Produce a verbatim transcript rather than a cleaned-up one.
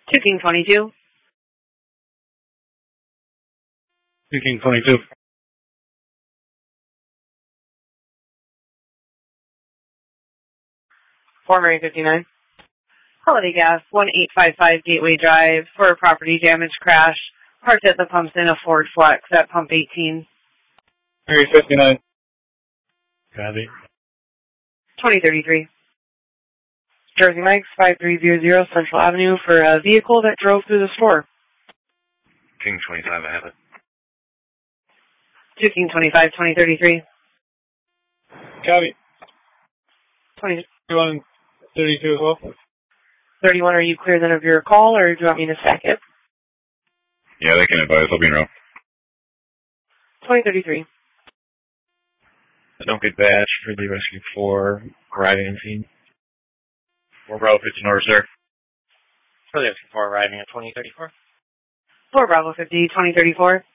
two King twenty-two. two King twenty-two. four Mary fifty-nine. Holiday Gas, one eight five five Gateway Drive for a property damage crash. Parked at the pumps in a Ford Flex at pump eighteen. Mary fifty-nine. Copy. twenty thirty-three. Jersey Mike's, five three zero zero Central Avenue for a vehicle that drove through the store. King twenty-five, I have it. two King twenty-five, twenty thirty-three. Copy. twenty-one thirty-two as well. thirty-one, are you clear then of your call, or do you want me to stack it? Yeah, they can advise. I'll be in row. twenty thirty-three. I don't get badge for the rescue four arriving in scene. four Bravo fifty North, sir. For the rescue four arriving at twenty thirty-four. four Bravo fifty, twenty thirty-four.